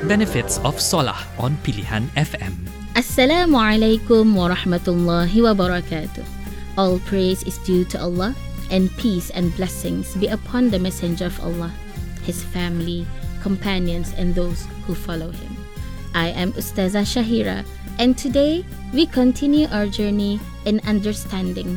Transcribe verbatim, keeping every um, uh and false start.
benefits of Salah on Pilihan F M. Assalamualaikum warahmatullahi wabarakatuh. All praise is due to Allah, and peace and blessings be upon the Messenger of Allah, his family, companions, and those who follow him. I am Ustazah Shahira, and today we continue our journey in understanding